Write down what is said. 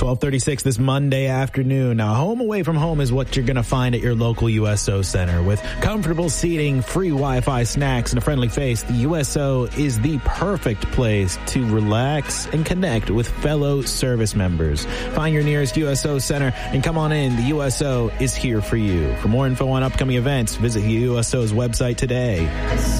12:36 this Monday afternoon. Now, home away from home is what you're going to find at your local USO Center. With comfortable seating, free Wi-Fi, snacks, and a friendly face, the USO is the perfect place to relax and connect with fellow service members. Find your nearest USO Center and come on in. The USO is here for you. For more info on upcoming events, visit the USO's website today.